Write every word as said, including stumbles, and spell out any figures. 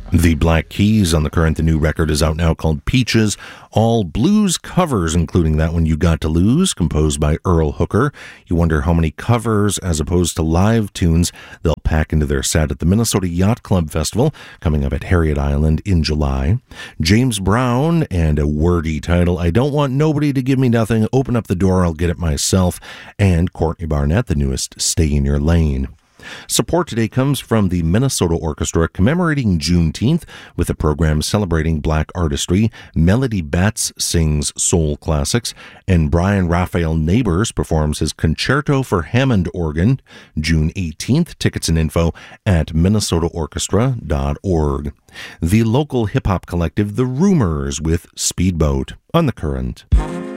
The Black Keys on the Current. The new record is out now called Peaches. All blues covers, including that one You Got to Lose, composed by Earl Hooker. You wonder how many covers as opposed to live tunes they'll pack into their set at the Minnesota Yacht Club Festival, coming up at Harriet Island in July. James Brown and a wordy title, I Don't Want Nobody to Give Me Nothing, Open Up the Door, I'll Get It Myself. And Courtney Barnett, the newest Stay in Your Lane. Support today comes from the Minnesota Orchestra commemorating Juneteenth with a program celebrating black artistry. Melody Betts sings soul classics, and Brian Raphael Neighbors performs his Concerto for Hammond Organ June eighteenth. Tickets and info at minnesota orchestra dot org. The local hip-hop collective The Rumors with Speedboat on the Current.